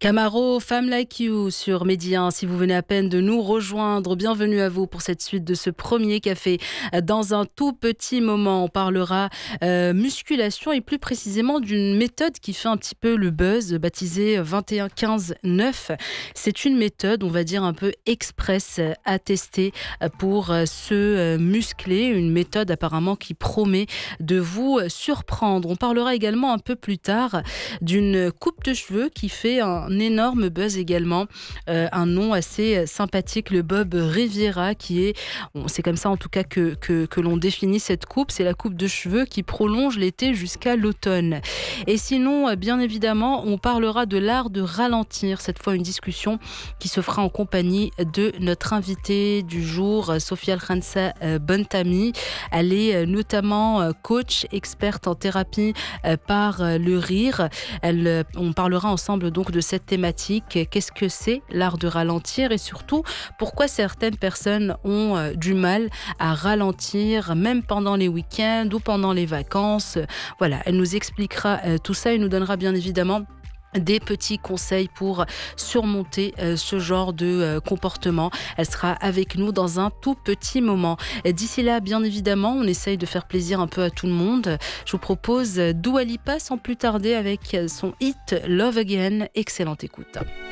Camaro, Femme Like You sur Midi 1. Si vous venez à peine de nous rejoindre, bienvenue à vous pour cette suite de ce premier café. Dans un tout petit moment, on parlera musculation et plus précisément d'une méthode qui fait un petit peu le buzz, baptisée 21-15-9. C'est une méthode, on va dire, un peu express à tester pour se muscler. Une méthode apparemment qui promet de vous surprendre. On parlera également un peu plus tard d'une coupe de cheveux qui fait un énorme buzz également, un nom assez sympathique, le Bob Riviera, qui est, c'est comme ça en tout cas que l'on définit cette coupe, c'est la coupe de cheveux qui prolonge l'été jusqu'à l'automne. Et sinon, bien évidemment, on parlera de l'art de ralentir, cette fois une discussion qui se fera en compagnie de notre invitée du jour, Sophia Khansa Bontami. Elle est notamment coach, experte en thérapie par le rire. On parlera ensemble donc de cette thématique. Qu'est-ce que c'est l'art de ralentir et surtout pourquoi certaines personnes ont du mal à ralentir même pendant les week-ends ou pendant les vacances. Voilà, elle nous expliquera tout ça et nous donnera bien évidemment des petits conseils pour surmonter ce genre de comportement. Elle sera avec nous dans un tout petit moment. D'ici là, bien évidemment, on essaye de faire plaisir un peu à tout le monde. Je vous propose Dua Lipa sans plus tarder avec son hit Love Again. Excellente écoute.